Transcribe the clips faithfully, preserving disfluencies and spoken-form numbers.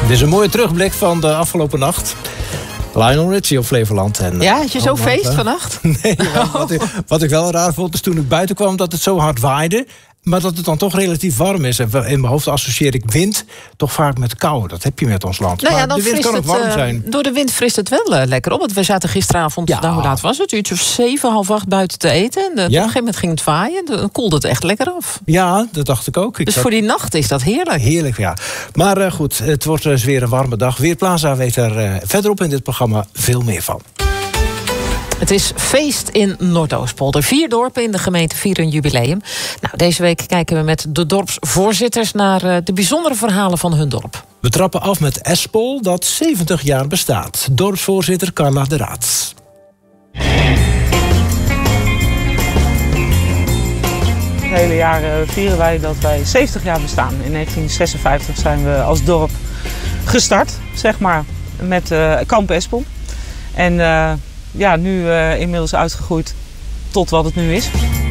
Dit is een mooie terugblik van de afgelopen nacht. Lionel Richie op Flevoland. En, ja, had je zo oh, feest uh, vannacht? Nee, wat, wat, ik, wat ik wel raar vond is toen ik buiten kwam dat het zo hard waaide. Maar dat het dan toch relatief warm is. En in mijn hoofd associeer ik wind toch vaak met kou. Dat heb je met ons land. Nou ja, maar dan de wind kan ook het, warm uh, zijn. Door de wind frist het wel uh, lekker op. Want we zaten gisteravond, ja. nou, hoe laat was het? Uurtje of zeven, half acht buiten te eten. En uh, ja. Op een gegeven moment ging het waaien. Dan koelde het echt lekker af. Ja, dat dacht ik ook. Ik dus zat... voor die nacht is dat heerlijk. Heerlijk, ja. Maar uh, goed, het wordt dus weer een warme dag. Weerplaza weet er uh, verderop in dit programma veel meer van. Het is feest in Noordoostpolder. Vier dorpen in de gemeente vieren een jubileum. Nou, deze week kijken we met de dorpsvoorzitters naar uh, de bijzondere verhalen van hun dorp. We trappen af met Espol, dat zeventig jaar bestaat. Dorpsvoorzitter Carla de Raad. Het hele jaar vieren wij dat wij zeventig jaar bestaan. In negentien zesenvijftig zijn we als dorp gestart, zeg maar, met uh, Kamp Espol. En uh, ja, nu uh, inmiddels uitgegroeid tot wat het nu is.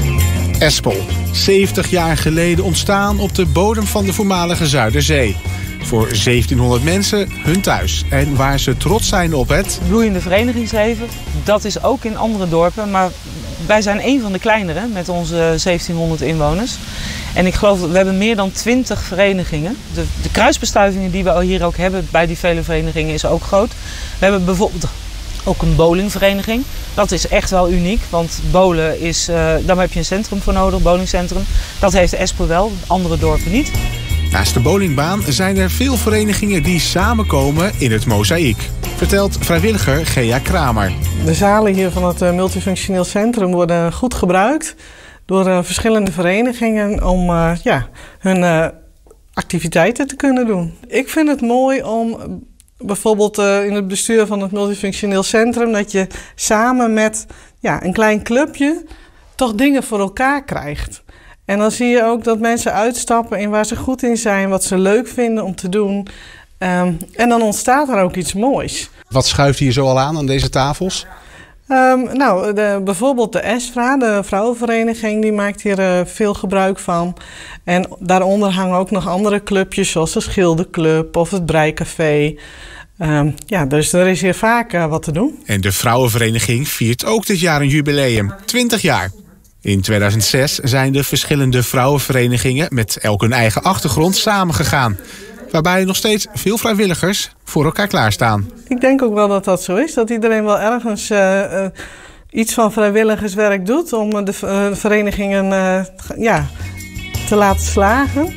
Espol, zeventig jaar geleden ontstaan op de bodem van de voormalige Zuiderzee. Voor zeventienhonderd mensen hun thuis. En waar ze trots zijn op het bloeiende verenigingsleven. Dat is ook in andere dorpen, maar wij zijn een van de kleinere met onze zeventienhonderd inwoners. En ik geloof dat we hebben meer dan twintig verenigingen. De, de kruisbestuivingen die we hier ook hebben bij die vele verenigingen is ook groot. We hebben bijvoorbeeld ook een bowlingvereniging. Dat is echt wel uniek, want bowlen is, uh, daar heb je een centrum voor nodig, een bowlingcentrum. Dat heeft Espel wel, andere dorpen niet. Naast de bowlingbaan zijn er veel verenigingen die samenkomen in het mozaïek, vertelt vrijwilliger Gea Kramer. De zalen hier van het multifunctioneel centrum worden goed gebruikt door uh, verschillende verenigingen om uh, ja, hun uh, activiteiten te kunnen doen. Ik vind het mooi om bijvoorbeeld uh, in het bestuur van het multifunctioneel centrum dat je samen met ja, een klein clubje toch dingen voor elkaar krijgt. En dan zie je ook dat mensen uitstappen in waar ze goed in zijn, wat ze leuk vinden om te doen. Um, en dan ontstaat er ook iets moois. Wat schuift hier zo al aan aan deze tafels? Um, nou, de, bijvoorbeeld de ESFRA, de vrouwenvereniging, die maakt hier uh, veel gebruik van. En daaronder hangen ook nog andere clubjes, zoals de Schilderclub of het Breicafé. Um, ja, dus er is hier vaak uh, wat te doen. En de vrouwenvereniging viert ook dit jaar een jubileum, twintig jaar. In tweeduizend zes zijn de verschillende vrouwenverenigingen met elk hun eigen achtergrond samengegaan. Waarbij nog steeds veel vrijwilligers voor elkaar klaarstaan. Ik denk ook wel dat dat zo is. Dat iedereen wel ergens uh, uh, iets van vrijwilligerswerk doet om de uh, verenigingen uh, ja, te laten slagen.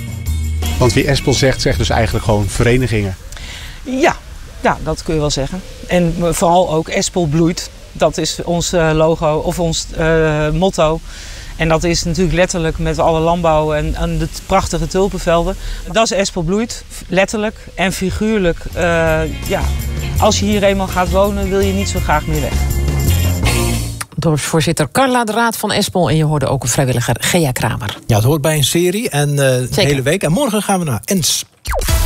Want wie Espel zegt, zegt dus eigenlijk gewoon verenigingen. Ja, ja, dat kun je wel zeggen. En vooral ook Espel bloeit. Dat is ons uh, logo of ons uh, motto. En dat is natuurlijk letterlijk met alle landbouw en, en de prachtige tulpenvelden. Dat is Espel bloeit, letterlijk en figuurlijk. Uh, ja, als je hier eenmaal gaat wonen, wil je niet zo graag meer weg. Dorpsvoorzitter Carla de Raad van Espel. En je hoorde ook een vrijwilliger Gea Kramer. Ja, het hoort bij een serie en uh, de hele week. En morgen gaan we naar Ens.